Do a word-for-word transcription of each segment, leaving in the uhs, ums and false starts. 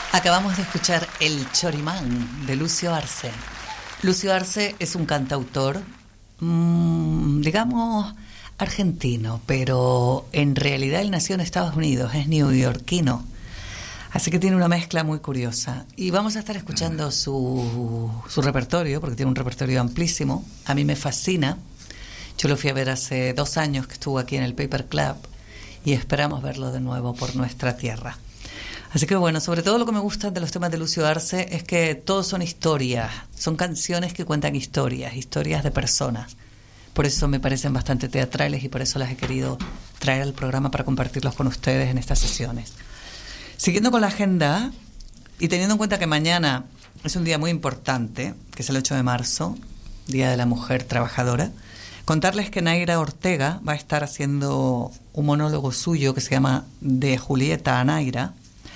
Acabamos de escuchar El Chorimán de Lucio Arce. Lucio Arce es un cantautor, mmm, digamos, argentino, pero en realidad él nació en Estados Unidos, es neoyorquino. Así que tiene una mezcla muy curiosa. Y vamos a estar escuchando su, su repertorio, porque tiene un repertorio amplísimo. A mí me fascina. Yo lo fui a ver hace dos años que estuvo aquí en el Paper Club y esperamos verlo de nuevo por nuestra tierra. Así que bueno, sobre todo lo que me gusta de los temas de Lucio Arce es que todos son historias, son canciones que cuentan historias, historias de personas. Por eso me parecen bastante teatrales y por eso las he querido traer al programa para compartirlos con ustedes en estas sesiones. Siguiendo con la agenda y teniendo en cuenta que mañana es un día muy importante, que es el ocho de marzo, Día de la Mujer Trabajadora, contarles que Naira Ortega va a estar haciendo un monólogo suyo que se llama De Julieta a Naira,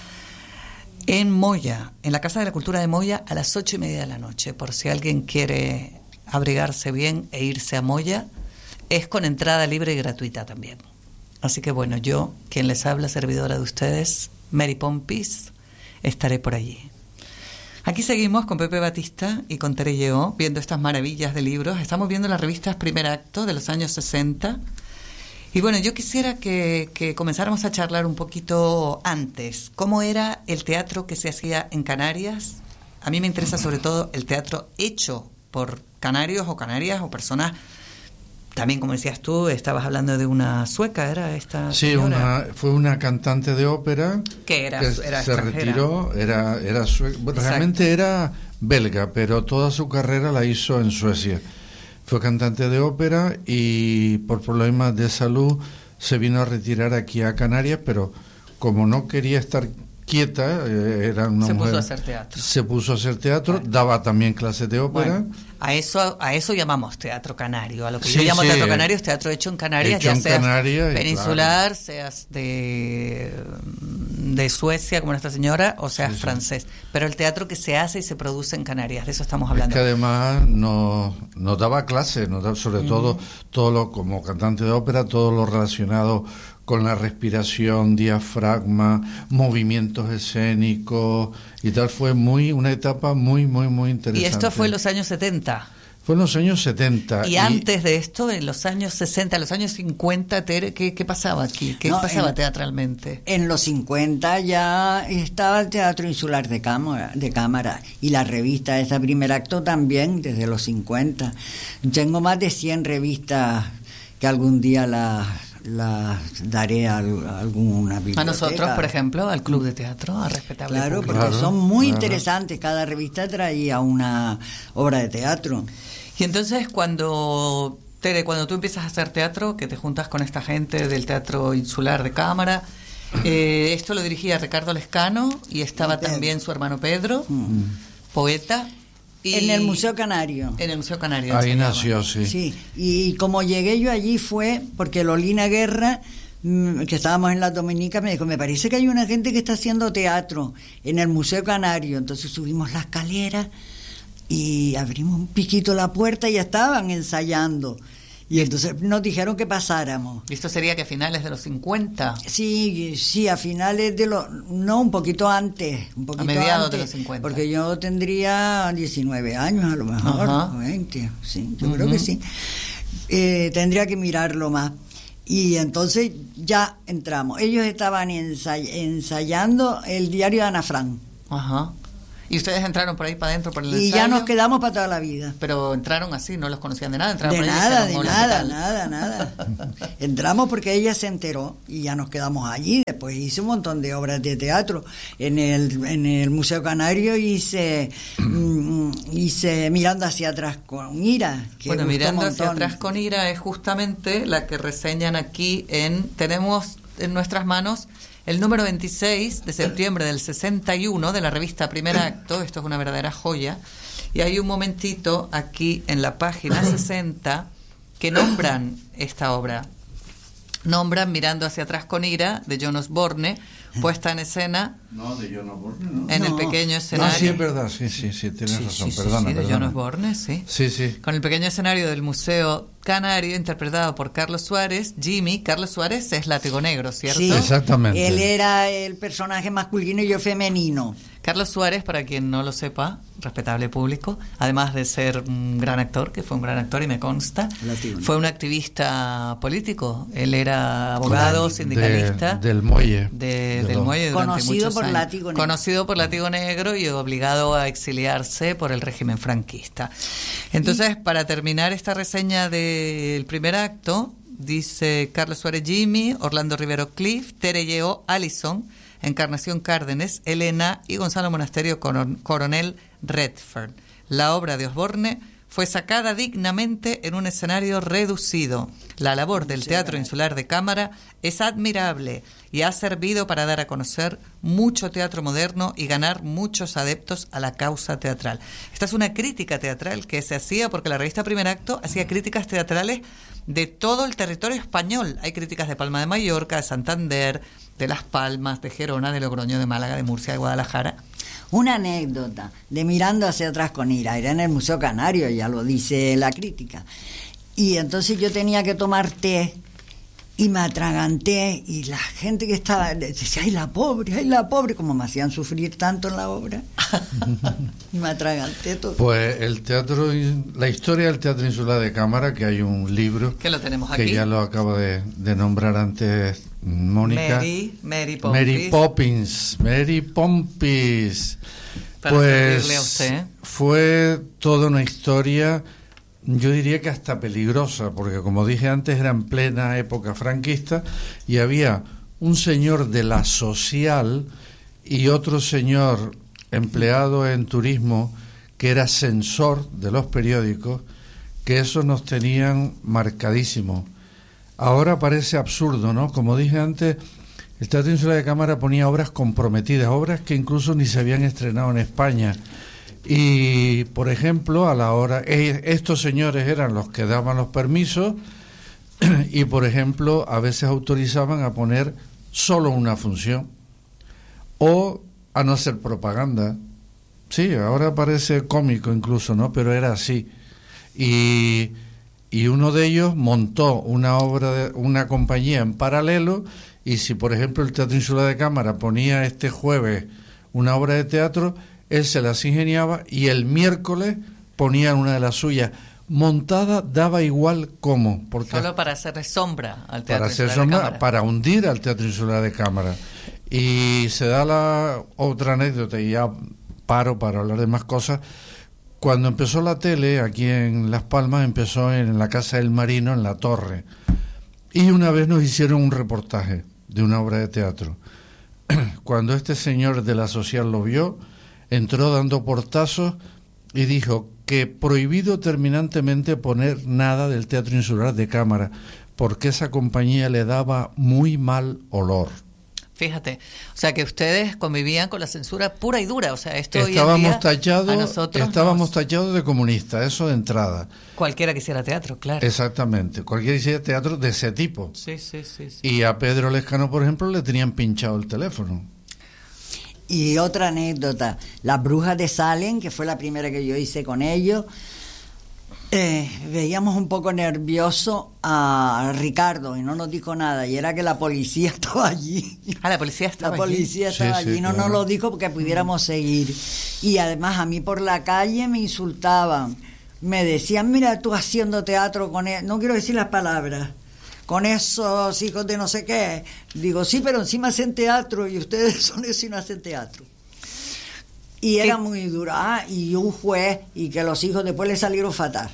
en Moya, en la Casa de la Cultura de Moya, a las ocho y media de la noche. Por si alguien quiere abrigarse bien e irse a Moya, es con entrada libre y gratuita también. Así que bueno, yo, quien les habla, servidora de ustedes, Mary Pompis, estaré por allí. Aquí seguimos con Pepe Batista y con Tere Lleó, viendo estas maravillas de libros. Estamos viendo las revistas Primer Acto de los años sesenta. Y bueno, yo quisiera que, que comenzáramos a charlar un poquito antes. ¿Cómo era el teatro que se hacía en Canarias? A mí me interesa sobre todo el teatro hecho por canarios o canarias o personas. También, como decías tú, estabas hablando de una sueca, ¿era esta Sí, señora? una, fue una cantante de ópera que era, que era se retiró, era, era sueca, bueno, realmente era belga, pero toda su carrera la hizo en Suecia. Fue cantante de ópera y por problemas de salud se vino a retirar aquí a Canarias, pero como no quería estar quieta, eh, era una se mujer, puso a hacer teatro. Se puso a hacer teatro, bueno. Daba también clases de ópera. Bueno, a eso a eso llamamos teatro canario. A lo que sí, yo llamo sí, teatro canario es teatro hecho en Canarias, hecho ya en seas Canarias, peninsular, claro. seas de, de Suecia, como Nuestra Señora, o seas sí, francés. Sí. Pero el teatro que se hace y se produce en Canarias, de eso estamos hablando. Es que además nos, nos daba clases, nos daba, sobre mm. todo, todo lo, como cantante de ópera, todo lo relacionado con la respiración, diafragma, movimientos escénicos y tal. Fue muy una etapa muy, muy, muy interesante. Y esto fue en los años setenta. Fue en los años setenta. Y, y antes de esto, en los años sesenta, en los años cincuenta, Tere, ¿qué, qué pasaba aquí? ¿Qué no, pasaba en, teatralmente? En los cincuenta ya estaba el Teatro Insular de Cámara, de Cámara y la revista esa Primer Acto también, desde los cincuenta. Tengo más de cien revistas que algún día las... las daré a, a alguna biblioteca. A nosotros, por ejemplo, al Club de Teatro, a Respetable Claro, Público. porque claro, son muy claro. interesantes. Cada revista traía una obra de teatro. Y entonces, cuando, Tere, cuando tú empiezas a hacer teatro, que te juntas con esta gente del Teatro Insular de Cámara, eh, esto lo dirigía Ricardo Lescano y estaba Pedro. También su hermano Pedro, mm. poeta. Y en el Museo Canario. En el Museo Canario. Ahí nació, sí. Sí, y como llegué yo allí fue porque Lolina Guerra, que estábamos en la Dominica, me dijo, me parece que hay una gente que está haciendo teatro en el Museo Canario. Entonces subimos la escalera y abrimos un piquito la puerta y ya estaban ensayando. Y entonces nos dijeron que pasáramos. ¿Y esto sería que a finales de los cincuenta? Sí, sí, a finales de los... No, un poquito antes. Un poquito a mediados antes, de los cincuenta. Porque yo tendría diecinueve años a lo mejor, uh-huh. veinte, sí, yo uh-huh. creo que sí. Eh, tendría que mirarlo más. Y entonces ya entramos. Ellos estaban ensay- ensayando el diario de Ana Frank. Ajá. Uh-huh. ¿Y ustedes entraron por ahí para adentro por el y ensayo? Ya nos quedamos para toda la vida. Pero entraron así, no los conocían de nada. Entraron de por ahí nada, dijeron, de nada, nada, nada. Entramos porque ella se enteró y ya nos quedamos allí. Después hice un montón de obras de teatro. En el, en el Museo Canario hice, mm, hice Mirando hacia atrás con ira. Que bueno, Mirando hacia atrás con ira es justamente la que reseñan aquí en... Tenemos en nuestras manos... el número veintiséis de septiembre del sesenta y uno de la revista Primer Acto. Esto es una verdadera joya. Y hay un momentito aquí en la página sesenta que nombran esta obra. Nombran Mirando hacia atrás con ira, de John Osborne, puesta en escena. No, de John Osborne, ¿no? En no. el pequeño escenario. No, sí, es verdad, sí, sí, sí, tienes sí, razón, sí, perdona, sí, de perdona. John Osborne, sí. Sí, sí. Con el pequeño escenario del Museo canario interpretado por Carlos Suárez, Jimmy. Carlos Suárez es látigo negro, ¿cierto? Sí, exactamente. Él era el personaje masculino y yo femenino. Carlos Suárez, para quien no lo sepa, respetable público, además de ser un gran actor, que fue un gran actor y me consta, Latino. fue un activista político. Él era abogado, De- sindicalista. del muelle. de- De del los- muelle durante Conocido muchos por años. látigo negro. Conocido por látigo negro y obligado a exiliarse por el régimen franquista. Entonces, para terminar esta reseña del primer acto, dice Carlos Suárez Jimmy, Orlando Rivero Cliff, Tere Yeo Allison, Encarnación Cárdenas, Elena y Gonzalo Monasterio Coron- Coronel Redfern. La obra de Osborne fue sacada dignamente en un escenario reducido. La labor del Teatro Insular de Cámara es admirable y ha servido para dar a conocer mucho teatro moderno y ganar muchos adeptos a la causa teatral. Esta es una crítica teatral que se hacía porque la revista Primer Acto hacía críticas teatrales de todo el territorio español. Hay críticas de Palma de Mallorca, de Santander, de Las Palmas, de Gerona, de Logroño, de Málaga, de Murcia, de Guadalajara. Una anécdota de Mirando hacia atrás con ira, era en el Museo Canario, ya lo dice la crítica. Y entonces yo tenía que tomar té y me atraganté y la gente que estaba decía, ay la pobre, ay la pobre, como me hacían sufrir tanto en la obra. Y me atraganté todo. Pues el teatro, la historia del Teatro Insular de Cámara, que hay un libro Que lo tenemos que aquí. ya lo acabo de, de nombrar antes Mónica. Mary, Mary Poppins. Mary Poppins, Mary Poppins. Para Pues servirle a usted. fue toda una historia, yo diría que hasta peligrosa, porque como dije antes era en plena época franquista y había un señor de la social y otro señor empleado en turismo que era censor de los periódicos, que esos nos tenían marcadísimos. Ahora parece absurdo, ¿no? Como dije antes, el Teatro Insular de Cámara ponía obras comprometidas, obras que incluso ni se habían estrenado en España. Y, por ejemplo, a la hora, eh, estos señores eran los que daban los permisos y, por ejemplo, a veces autorizaban a poner solo una función o a no hacer propaganda. Sí, ahora parece cómico incluso, ¿no? Pero era así. Y... y uno de ellos montó una obra, de, una compañía en paralelo, y si por ejemplo el Teatro Insular de Cámara ponía este jueves una obra de teatro, él se las ingeniaba y el miércoles ponía una de las suyas. Montada daba igual cómo. Porque Solo para hacerle sombra al Teatro para hacer Insular sombra, de Cámara. para hundir al Teatro Insular de Cámara. Y se da la otra anécdota, y ya paro para hablar de más cosas. Cuando empezó la tele, aquí en Las Palmas, empezó en la Casa del Marino, en la Torre. Y una vez nos hicieron un reportaje de una obra de teatro. Cuando este señor de la social lo vio, entró dando portazos y dijo que prohibido terminantemente poner nada del Teatro Insular de Cámara, porque esa compañía le daba muy mal olor. Fíjate, o sea que ustedes convivían con la censura pura y dura, o sea, esto hoy en Estábamos día tallados, a nosotros estábamos nos- tallados de comunistas, eso de entrada. cualquiera que hiciera teatro, claro. Exactamente, cualquier hiciera teatro de ese tipo. Sí, sí, sí, sí. Y a Pedro Lescano, por ejemplo, le tenían pinchado el teléfono. Y otra anécdota, Las Brujas de Salem, que fue la primera que yo hice con ellos, eh, veíamos un poco nervioso a Ricardo y no nos dijo nada, y era que la policía estaba allí. Ah, la policía estaba La allí. policía Sí, estaba sí, allí, no claro. nos lo dijo porque pudiéramos seguir. Y además a mí por la calle me insultaban, me decían, mira tú haciendo teatro con él, no quiero decir las palabras, con esos hijos de no sé qué. Digo, sí, pero encima hacen teatro y ustedes son eso y no hacen teatro. Y era ¿Qué? muy duro. Ah, y un juez, y que los hijos después le salieron fatal.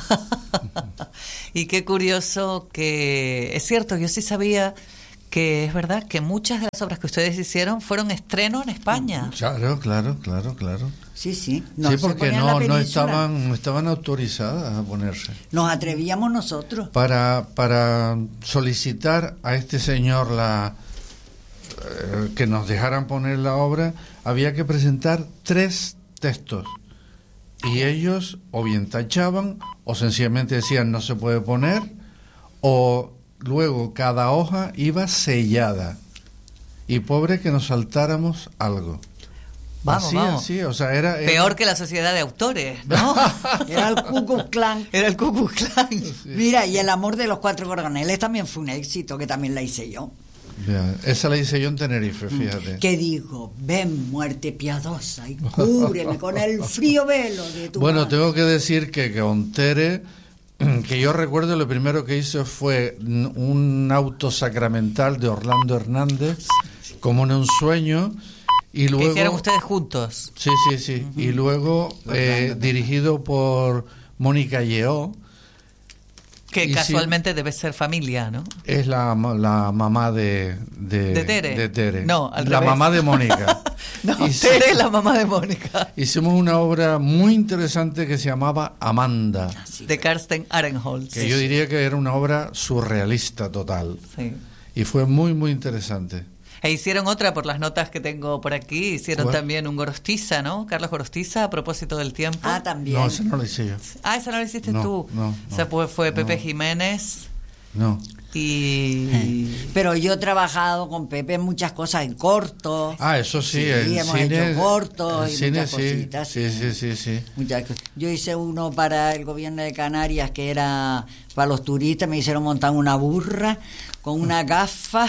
Y qué curioso que es cierto, yo sí sabía que es verdad que muchas de las obras que ustedes hicieron fueron estreno en España. Claro, claro, claro, claro. Sí, sí. Sí, se porque ponían en la no, no península. estaban, no estaban autorizadas a ponerse. Nos atrevíamos nosotros. Para, para solicitar a este señor la eh, que nos dejaran poner la obra, había que presentar tres textos. Y ellos o bien tachaban, o sencillamente decían no se puede poner, o luego cada hoja iba sellada. Y pobre que nos saltáramos algo. Vamos, así, vamos. así, o sea, era, era... Peor que la sociedad de autores, ¿no? Era el Ku Klux Klan. Era el Ku Klux Klan. Sí. Mira, y El amor de los cuatro coroneles también fue un éxito, que también la hice yo. Ya, esa la hice yo en Tenerife, fíjate. Que digo, ven muerte piadosa y cúbreme con el frío velo de tu Bueno, mano. tengo que decir que con Tere, que yo recuerdo lo primero que hizo fue un auto sacramental de Orlando Hernández, como en un sueño, y luego... Que hicieron ustedes juntos. Sí, sí, sí. Uh-huh. Y luego eh, dirigido por Mónica Yeó. Que y casualmente sí, debe ser familia, ¿no? Es la, la mamá de, de, ¿De Tere? De Tere. No, al La revés. mamá de Mónica. No, y Tere sí, es la mamá de Mónica. Hicimos una obra muy interesante que se llamaba Amanda. De Karsten Arenholz. Que yo diría que era una obra surrealista total. Sí. Y fue muy, muy interesante. E hicieron otra, por las notas que tengo por aquí, hicieron ¿Cuál? También un Gorostiza, ¿no? Carlos Gorostiza, a propósito del tiempo. Ah, también. No, esa no la hice yo. Ah, esa no la hiciste No, tú. no, no, o sea, pues fue Pepe no. Jiménez No. y... Pero yo he trabajado con Pepe en muchas cosas, en cortos. Ah, eso sí, Sí, el hemos cine, hecho cortos el y cine, muchas sí, cositas. sí, sí, sí, sí. Muchas cosas. Yo hice uno para el gobierno de Canarias que era para los turistas, me hicieron montar una burra con una gafa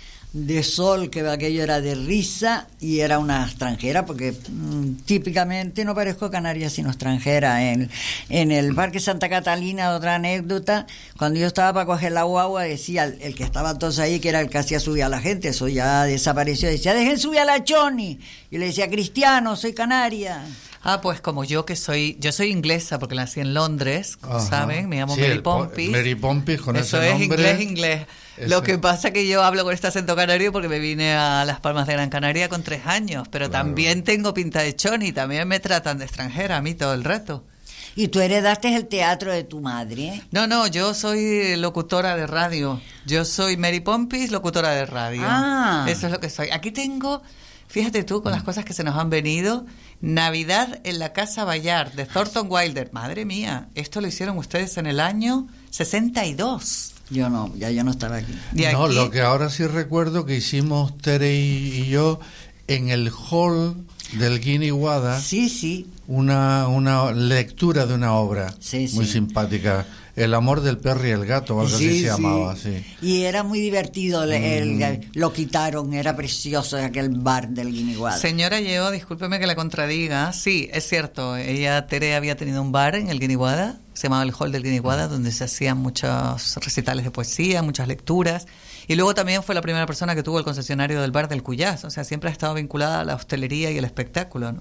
de sol, que aquello era de risa, y era una extranjera, porque mmm, típicamente no parezco canaria sino extranjera. En, en el Parque Santa Catalina, otra anécdota, cuando yo estaba para coger la guagua, decía el, el que estaba todos ahí, que era el que hacía subir a la gente, eso ya desapareció, decía, dejen subir a la Choni. Y le decía, Cristiano, soy canaria. Ah, pues como yo que soy, yo soy inglesa porque nací en Londres, como Ajá. saben, me llamo Sí, Mary el po- Pompis. Mary Pompis, con Eso ese es nombre. inglés, inglés. Ese- Lo que pasa es que yo hablo con este acento canario porque me vine a Las Palmas de Gran Canaria con tres años, pero Claro. también tengo pinta de choni, también me tratan de extranjera a mí todo el rato. Y tú heredaste el teatro de tu madre. No, no, yo soy locutora de radio. Yo soy Mary Pompis, locutora de radio. Ah. Eso es lo que soy. Aquí tengo, fíjate tú con las cosas que se nos han venido, Navidad en la Casa Bayard, de Thornton Wilder. Madre mía, esto lo hicieron ustedes en el año sesenta y dos. Yo no, ya yo no estaba aquí. De No, aquí- lo que ahora sí recuerdo que hicimos Tere y, y yo en el hall del Guiniguada, Sí, sí. una, una lectura de una obra Sí, muy sí. simpática. El amor del perro y el gato, o algo Sí, así se sí. llamaba, sí. Y era muy divertido, el- el- Mm. lo quitaron, era precioso aquel bar del Guiniguada. Señora Yeo, discúlpeme que la contradiga. Sí, es cierto. Ella, Tere, había tenido un bar en el Guiniguada, se llamaba el Hall del Guiniguada, donde se hacían muchos recitales de poesía, muchas lecturas. Y luego también fue la primera persona que tuvo el concesionario del bar del Cuyás. O sea, siempre ha estado vinculada a la hostelería y el espectáculo, ¿no?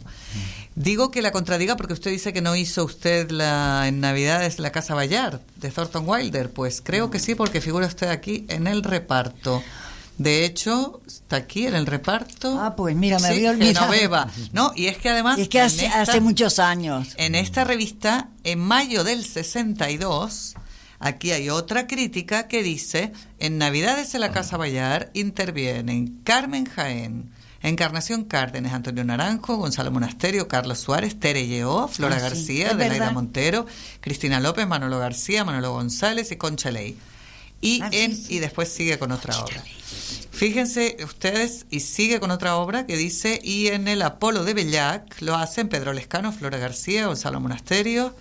Digo que la contradiga porque usted dice que no hizo usted la en Navidades la Casa Bayard de Thornton Wilder. Pues creo que sí, porque figura usted aquí en el reparto. De hecho, está aquí en el reparto. Ah, pues mira, me Sí, había olvidado. Genoveva. No, y es que además... Es que en hace, esta- hace muchos años. En esta revista, en mayo del sesenta y dos, aquí hay otra crítica que dice: en Navidades en la Casa Bayard intervienen Carmen Jaén, Encarnación Cárdenas, Antonio Naranjo, Gonzalo Monasterio, Carlos Suárez, Tere Yeó, Flora Ah, sí, García, es Adelaida verdad. Montero, Cristina López, Manolo García, Manolo González y Concha Ley. Y, Ah, sí, en, sí. y después sigue con otra obra. Fíjense ustedes, y sigue con otra obra que dice: y en el Apolo de Bellac lo hacen Pedro Lescano, Flora García, Gonzalo Monasterio,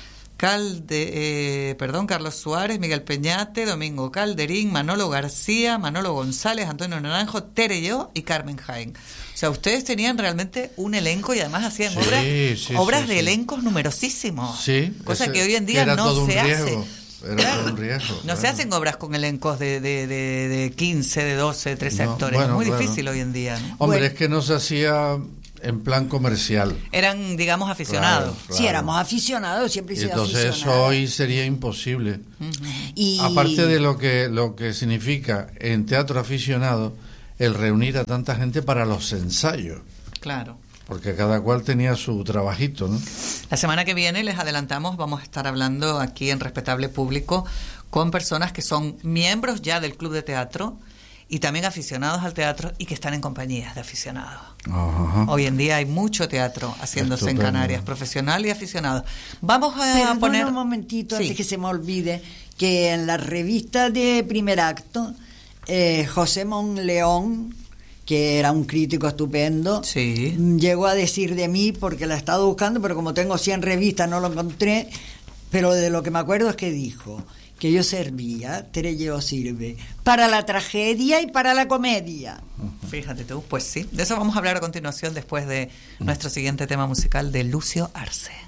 Calde, eh, perdón, Carlos Suárez, Miguel Peñate, Domingo Calderín, Manolo García, Manolo González, Antonio Naranjo, Tere Yo y Carmen Jaén. O sea, ustedes tenían realmente un elenco y además hacían Sí, obras, sí, obras sí, de sí. elencos numerosísimos. Sí, cosa ese- que hoy en día era no todo un se riesgo, hace. era todo un riesgo, No claro. se hacen obras con elencos de, de, de, de quince, de doce, de trece No, actores. bueno, es muy claro. difícil hoy en día, ¿no? Hombre, Bueno. es que no se hacía en plan comercial. Eran, digamos, aficionados. Claro. Si éramos aficionados, siempre he Y sido entonces eso aficionada. hoy sería imposible. Y, Aparte de lo que lo que significa en teatro aficionado el reunir a tanta gente para los ensayos, Claro. porque cada cual tenía su trabajito, ¿no? La semana que viene, les adelantamos, vamos a estar hablando aquí en Respetable Público con personas que son miembros ya del club de teatro y también aficionados al teatro y que están en compañías de aficionados. Ajá. Hoy en día hay mucho teatro haciéndose Estupendo. en Canarias, profesional y aficionado. Vamos a Perdona poner... un momentito Sí. antes que se me olvide, que en la revista de Primer Acto, eh, José Monleón, que era un crítico estupendo, sí. llegó a decir de mí, porque la he estado buscando, pero como tengo cien revistas no lo encontré, pero de lo que me acuerdo es que dijo que yo servía, Terelleo sirve, para la tragedia y para la comedia. Fíjate tú, pues sí. De eso vamos a hablar a continuación después de nuestro siguiente tema musical de Lucio Arce.